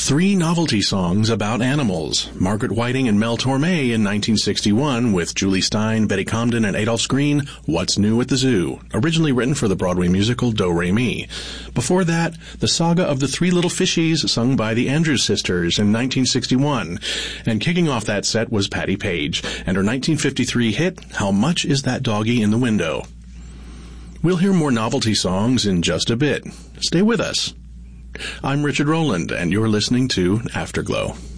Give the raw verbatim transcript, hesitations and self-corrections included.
Three novelty songs about animals. Margaret Whiting and Mel Torme in nineteen sixty-one with Julie Stein, Betty Comden, and Adolph Screen, What's New at the Zoo, originally written for the Broadway musical Do-Re-Mi. Before that, The Saga of the Three Little Fishies, sung by the Andrews Sisters in nineteen sixty-one. And kicking off that set was Patti Page, and her nineteen fifty-three hit, How Much Is That Doggy in the Window? We'll hear more novelty songs in just a bit. Stay with us. I'm Richard Rowland, and you're listening to Afterglow.